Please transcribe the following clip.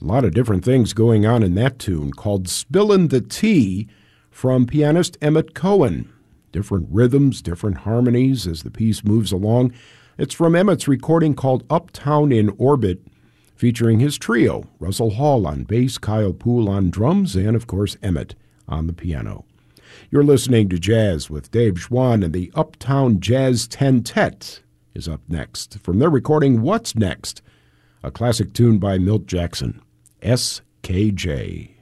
A lot of different things going on in that tune called Spillin' the Tea from pianist Emmett Cohen. Different rhythms, different harmonies as the piece moves along. It's from Emmett's recording called Uptown in Orbit, featuring his trio, Russell Hall on bass, Kyle Poole on drums, and, of course, Emmett on the piano. You're listening to Jazz with Dave Schwann, and the Uptown Jazz Tentet is up next. From their recording, What's Next? A classic tune by Milt Jackson, SKJ.